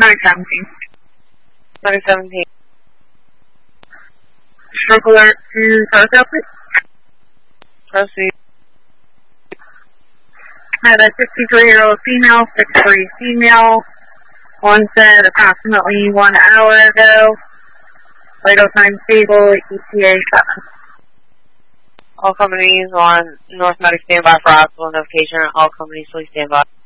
2017. 2017. Stroke alert to Photoshop, please. Proceed. I have a 63-year-old female, 6'3" female, onset approximately 1 hour ago. Vital signs stable, ETA 7. All companies on North Medic standby for hospital notification. All companies please stand by.